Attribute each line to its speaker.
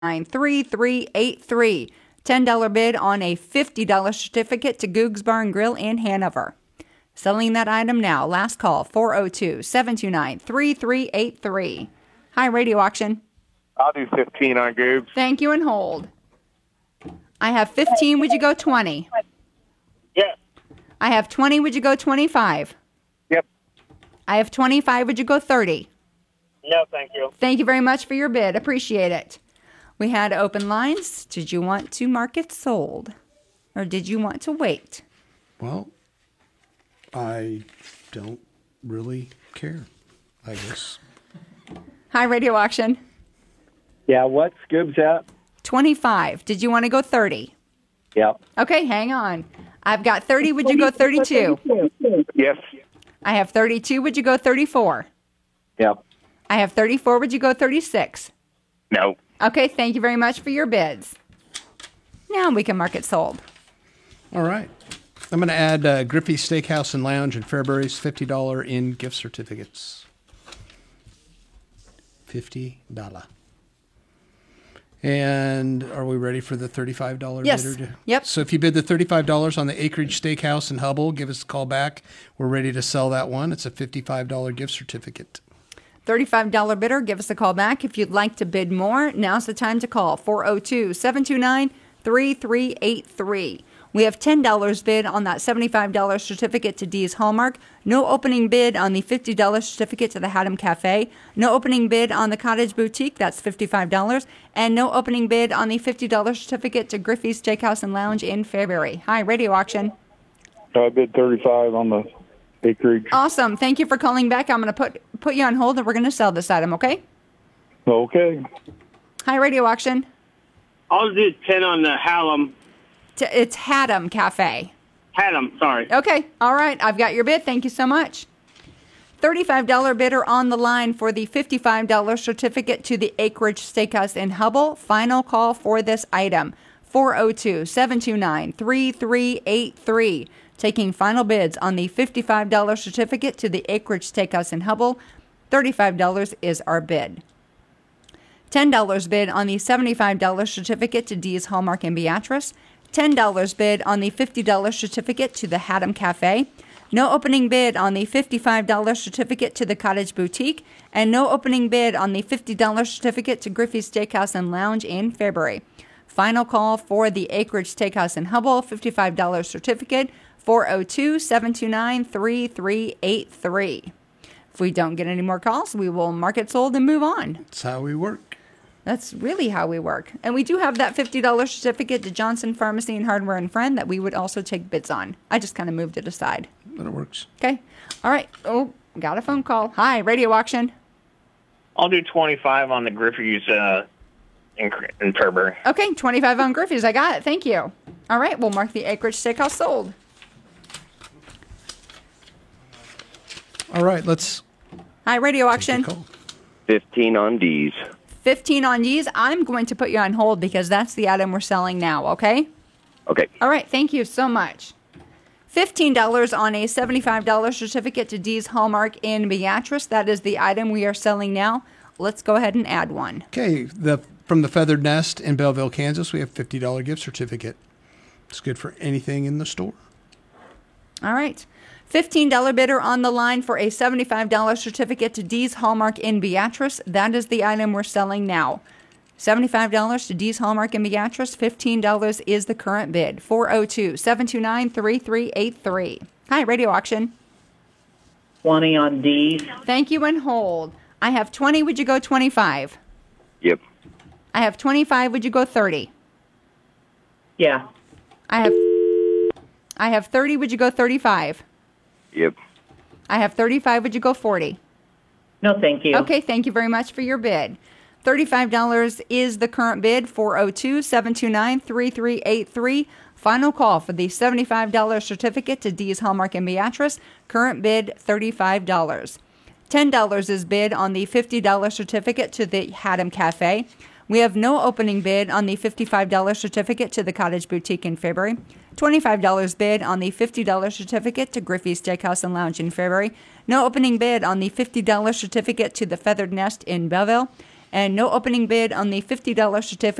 Speaker 1: 3383. $10 bid on a $50 certificate to Goog's Bar and Grill in Hanover. Selling that item now. Last call, 402-729-3383. Hi, Radio Auction.
Speaker 2: I'll do 15 on Goobs.
Speaker 1: Thank you, and hold. I have 15. Would you go 20?
Speaker 2: Yes.
Speaker 1: I have 20. Would you go 25?
Speaker 2: Yep.
Speaker 1: I have 25. Would you go 30?
Speaker 2: No, thank you.
Speaker 1: Thank you very much for your bid. Appreciate it. We had open lines. Did you want to mark it sold? Or did you want to wait?
Speaker 3: Well, I don't really care, I guess.
Speaker 1: Hi, Radio Auction.
Speaker 4: Yeah, what's Goobs at?
Speaker 1: 25. Did you want to go 30?
Speaker 4: Yeah.
Speaker 1: Okay, hang on. I've got 30. Would you go 32?
Speaker 2: Yes.
Speaker 1: I have 32. Would you go 34?
Speaker 4: Yeah.
Speaker 1: I have 34. Would you go 36?
Speaker 2: No.
Speaker 1: Okay, thank you very much for your bids. Now we can mark it sold.
Speaker 3: All right. I'm going to add Griffey's Steakhouse and Lounge in Fairbury's $50 in gift certificates. $50. And are we ready for the $35
Speaker 1: Yes.
Speaker 3: bidder?
Speaker 1: Yep.
Speaker 3: So if you bid the $35 on the Acreage Steakhouse in Hubble, give us a call back. We're ready to sell that one. It's a $55 gift certificate.
Speaker 1: $35 bidder, give us a call back. If you'd like to bid more, now's the time to call, 402-729-3383. We have $10 bid on that $75 certificate to Dee's Hallmark. No opening bid on the $50 certificate to the Haddam Cafe. No opening bid on the Cottage Boutique, that's $55. And no opening bid on the $50 certificate to Griffey's Steakhouse and Lounge in Fairbury. Hi, Radio Auction.
Speaker 2: I bid 35 on the Acreage.
Speaker 1: Awesome. Thank you for calling back. I'm going to put you on hold, and we're going to sell this item, okay?
Speaker 2: Okay.
Speaker 1: Hi, Radio Auction.
Speaker 5: I'll do 10 on the Hallam.
Speaker 1: It's Haddam Cafe.
Speaker 5: Haddam, sorry.
Speaker 1: Okay. All right. I've got your bid. Thank you so much. $35 bidder on the line for the $55 certificate to the Acreage Steakhouse in Hubble. Final call for this item, 402-729-3383. Taking final bids on the $55 certificate to the Acreage Steakhouse in Hubble. $35 is our bid. $10 bid on the $75 certificate to Dee's Hallmark in Beatrice. $10 bid on the $50 certificate to the Haddam Cafe. No opening bid on the $55 certificate to the Cottage Boutique. And no opening bid on the $50 certificate to Griffey's Steakhouse and Lounge in Fairbury. Final call for the Acreage Steakhouse in Hubble, $55 certificate, 402-729-3383. If we don't get any more calls, we will mark it sold and move on.
Speaker 3: That's how we work.
Speaker 1: That's really how we work. And we do have that $50 certificate to Johnson Pharmacy and Hardware and Friend that we would also take bids on. I just kind of moved it aside.
Speaker 3: But it works.
Speaker 1: Okay. All right. Oh, got a phone call. Hi, Radio Auction.
Speaker 6: I'll do 25 on the Griffey's in Fairbury.
Speaker 1: Okay, 25 on Griffey's. I got it. Thank you. All right, we'll mark the Acreage Steakhouse sold.
Speaker 3: All right, let's...
Speaker 1: Hi, Radio Auction.
Speaker 7: 15 on D's.
Speaker 1: 15 on D's. I'm going to put you on hold because that's the item we're selling now, okay?
Speaker 7: Okay.
Speaker 1: All right, thank you so much. $15 on a $75 certificate to Dee's Hallmark in Beatrice. That is the item we are selling now. Let's go ahead and add one.
Speaker 3: Okay, from the Feathered Nest in Belleville, Kansas, we have a $50 gift certificate. It's good for anything in the store.
Speaker 1: All right. $15 bidder on the line for a $75 certificate to Dee's Hallmark in Beatrice. That is the item we're selling now. $75 to Dee's Hallmark in Beatrice. $15 is the current bid. 402-729-3383. Hi, Radio Auction.
Speaker 8: 20 on D's.
Speaker 1: Thank you, and hold. I have 20. Would you go 25?
Speaker 7: Yep.
Speaker 1: I have 25. Would you go 30?
Speaker 8: Yeah.
Speaker 1: I have 30. Would you go 35?
Speaker 7: Yep.
Speaker 1: I have 35. Would you go 40?
Speaker 8: No, thank you.
Speaker 1: Okay, thank you very much for your bid. $35 is the current bid, 402-729-3383. Final call for the $75 certificate to Dee's Hallmark in Beatrice. Current bid, $35. $10 is bid on the $50 certificate to the Haddam Cafe. We have no opening bid on the $55 certificate to the Cottage Boutique in Fairbury. $25 bid on the $50 certificate to Griffey's Steakhouse and Lounge in Fairbury. No opening bid on the $50 certificate to the Feathered Nest in Belleville. And no opening bid on the $50 certificate